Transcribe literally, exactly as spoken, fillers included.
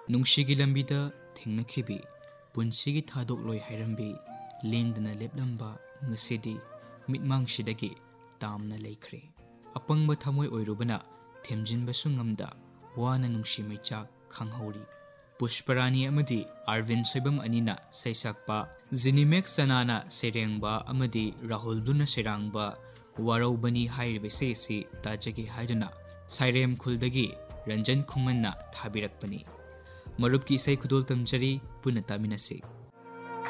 नुंगशिगी लंबीदा थेंगनखिबी पुंसिगी थादोकलोय हायरंबी लेंदना लेपलंबा ngसिदी मिटमांगसिदगी तामना लेखरे अपंगबा थमोय ओइरुबना थेमजिनबसु ngamda वाना नुंगसि मैचा खांगहौरी पुष्परानी अमदी अरविंद सोइबम अनिना सैसाकपा जिनिमेक सनाना सेरेंगबा अमदी राहुल दुना सेरांगबा वारौबनी हाइरिबे सेसी ताजगी हाइदुना साइरेम खुलदगी रंजन खुमन्ना थाबिरकपनी मरुप की इसाई खुदोल तमचरी पुनः तामिनसे।